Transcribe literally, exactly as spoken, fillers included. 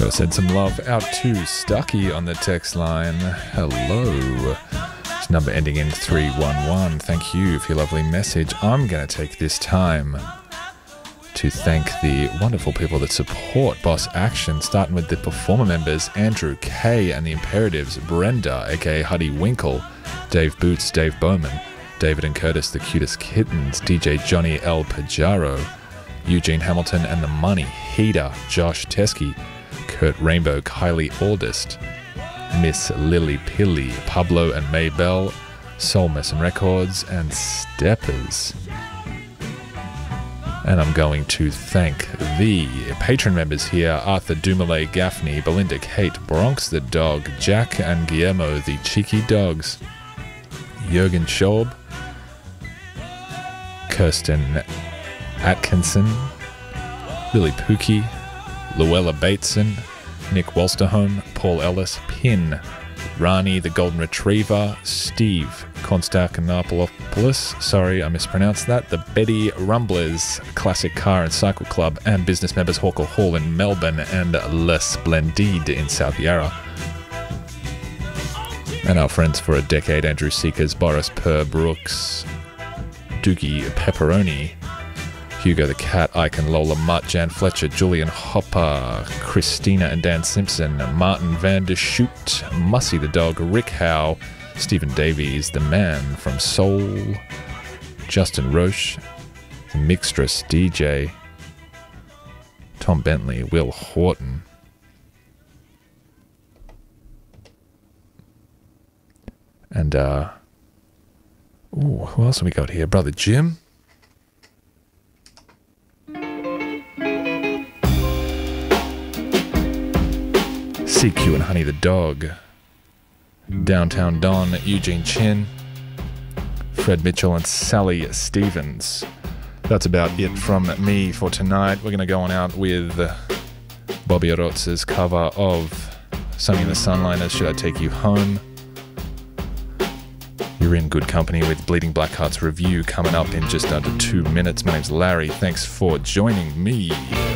Gotta send some love out to Stucky on the text line. Hello. It's number ending in three one one. Thank you for your lovely message. I'm gonna take this time to thank the wonderful people that support Boss Action, starting with the performer members Andrew K and the Imperatives, Brenda aka Huddy Winkle, Dave Boots, Dave Bowman, David and Curtis the Cutest Kittens, D J Johnny L Pajaro, Eugene Hamilton and the Money, Heater, Josh Teskey, Kurt Rainbow, Kylie August, Miss Lily Pilly, Pablo and Maybell, Soul Messin Records, and Steppers. And I'm going to thank the patron members here: Arthur Dumoulin Gaffney, Belinda Kate, Bronx the Dog, Jack and Guillermo the Cheeky Dogs, Jürgen Schaub, Kirsten Atkinson, Lily Pookie, Luella Bateson, Nick Wolsterholm, Paul Ellis, Pin, Rani the Golden Retriever, Steve Konstantinopoulos, sorry I mispronounced that, the Betty Rumblers Classic Car and Cycle Club, and business members Hawker Hall in Melbourne and Le Splendide in South Yarra. And our friends for a decade, Andrew Seekers, Boris Per Brooks, Doogie Pepperoni, Hugo the Cat, Icon, Lola Mutt, Jan Fletcher, Julian Hopper, Christina and Dan Simpson, Martin Van Der Schoot, Mussy the Dog, Rick Howe, Stephen Davies, The Man from Seoul, Justin Roche, the Mixtress D J, Tom Bentley, Will Horton, and uh, ooh, who else have we got here? Brother Jim. C Q and Honey the Dog, Downtown Don, Eugene Chin, Fred Mitchell and Sally Stevens. That's about it from me for tonight. We're going to go on out with Bobby Rotz's cover of Sunny in the Sunliners, Should I Take You Home? You're in good company with Bleeding Black Heart's review coming up in just under two minutes. My name's Larry. Thanks for joining me.